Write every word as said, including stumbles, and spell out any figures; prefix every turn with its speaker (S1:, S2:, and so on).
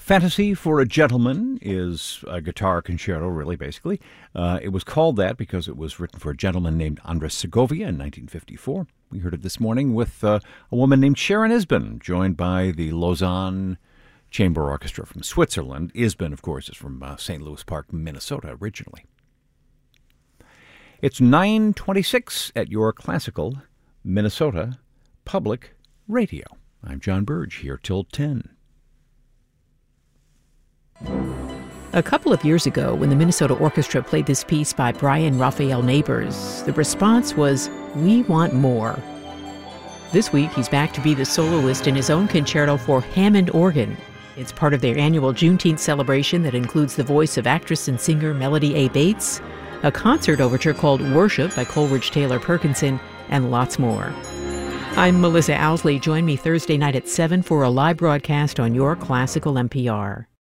S1: Fantasy for a Gentleman is a guitar concerto, really, basically. Uh, it was called that because it was written for a gentleman named Andres Segovia in nineteen fifty-four. We heard it this morning with uh, a woman named Sharon Isbin, joined by the Lausanne Chamber Orchestra from Switzerland. Isbin, of course, is from uh, Saint Louis Park, Minnesota, originally. It's nine twenty-six at your classical Minnesota Public Radio. I'm John Burge, here till ten.
S2: A couple of years ago, when the Minnesota Orchestra played this piece by Brian Raphael Neighbors, the response was, "We want more." This week, he's back to be the soloist in his own concerto for Hammond organ. It's part of their annual Juneteenth celebration that includes the voice of actress and singer Melody A. Bates, a concert overture called Worship by Coleridge Taylor Perkinson, and lots more. I'm Melissa Owsley. Join me Thursday night at seven for a live broadcast on your classical N P R.